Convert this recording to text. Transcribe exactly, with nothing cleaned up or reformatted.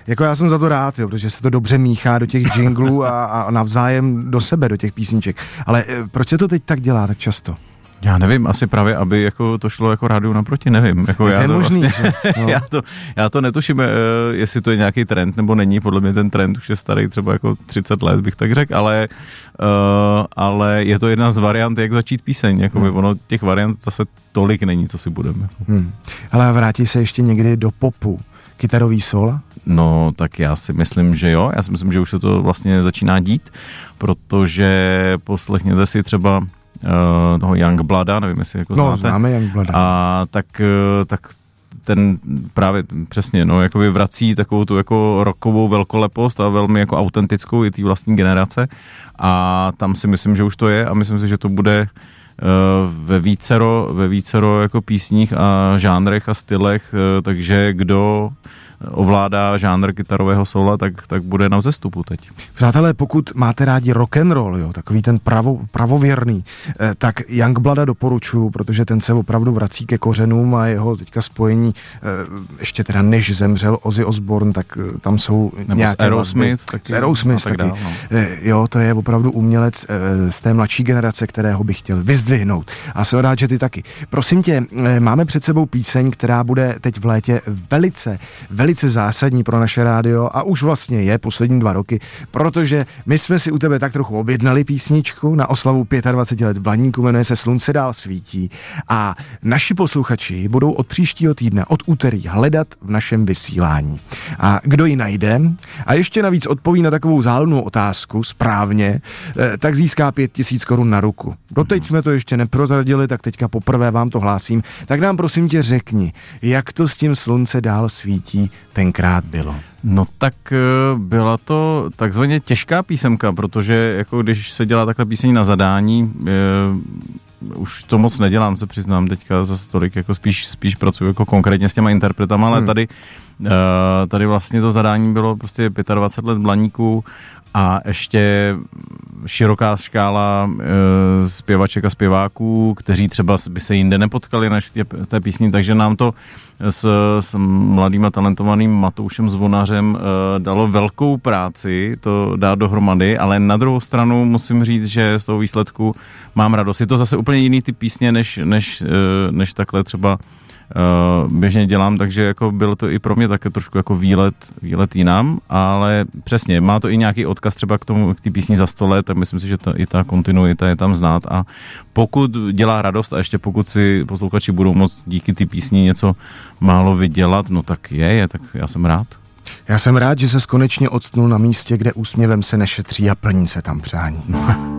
jako já jsem za to rád, jo, protože se to dobře míchá do těch jinglů a, a navzájem do sebe, do těch písniček. Ale proč se to teď tak dělá tak často? Já nevím, asi právě, aby jako to šlo jako rádiu naproti, nevím. Jako je já to možný, vlastně, no. já, to, já to netuším, jestli to je nějaký trend nebo není, podle mě ten trend už je starý třeba jako třicet let, bych tak řekl, ale, uh, ale je to jedna z variant, jak začít píseň, jako hmm. ono těch variant zase tolik není, co si budeme. Hmm. Ale vrátí se ještě někdy do popu, kytarový sóla? No, tak já si myslím, že jo, já si myslím, že už se to vlastně začíná dít, protože poslechněte si třeba Uh, toho Youngblooda, nevím, jestli jako no, znáte. známe Youngblooda. A tak, tak ten právě přesně, no, jakoby vrací takovou tu jako rockovou velkolepost a velmi jako autentickou i té vlastní generace a tam si myslím, že už to je a myslím si, že to bude uh, ve vícero, ve vícero jako písních a žánrech a stylech, uh, takže kdo ovládá žánr kytarového sola, tak, tak bude na vzestupu teď. Přátelé, pokud máte rádi rock and roll, jo, takový ten pravo, pravověrný, eh, tak Youngblooda doporučuju, protože ten se opravdu vrací ke kořenům a jeho teďka spojení, eh, ještě teda než zemřel Ozzy Osbourne, tak eh, tam jsou nebo nějaké Aerosmith, taky, s Aerosmith taky. Dál, no. eh, jo, to je opravdu umělec eh, z té mladší generace, kterého bych chtěl vyzdvihnout. A jsem rád, že ty taky. Prosím tě, eh, máme před sebou píseň, která bude teď v létě velice, velice zásadní pro naše rádio a už vlastně je poslední dva roky, protože my jsme si u tebe tak trochu objednali písničku na oslavu dvacet pět let v Blaníku, jmenuje se Slunce dál svítí a naši posluchači budou od příštího týdne, od úterý hledat v našem vysílání. A kdo ji najde a ještě navíc odpoví na takovou záludnou otázku správně, tak získá pět tisíc korun na ruku. Doteď jsme to ještě neprozradili, tak teďka poprvé vám to hlásím. Tak nám prosím tě řekni, jak to s tím Slunce dál svítí tenkrát bylo? No tak byla to takzvaně těžká písemka, protože jako když se dělá takhle píseň na zadání, je, už to moc nedělám, se přiznám teďka zase tolik, jako spíš, spíš pracuji jako konkrétně s těma interpretama, ale hmm. tady, tady vlastně to zadání bylo prostě dvacet pět let Blaníku a ještě široká škála e, zpěvaček a zpěváků, kteří třeba by se jinde nepotkali než tě, té písni, takže nám to s, s mladým a talentovaným Matoušem Zvonařem e, dalo velkou práci to dát dohromady, ale na druhou stranu musím říct, že z toho výsledku mám radost. Je to zase úplně jiný typ písně, než, než, e, než takhle třeba Uh, běžně dělám, takže jako bylo to i pro mě také trošku jako výlet, výlet jinam, ale přesně, má to i nějaký odkaz třeba k tomu, k té písni za sto let, tak myslím si, že ta, i ta kontinuita je tam znát a pokud dělá radost a ještě pokud si posluchači budou moct díky té písni něco málo vydělat, no tak je, je, tak já jsem rád. Já jsem rád, že ses konečně odstnul na místě, kde úsměvem se nešetří a plní se tam přání.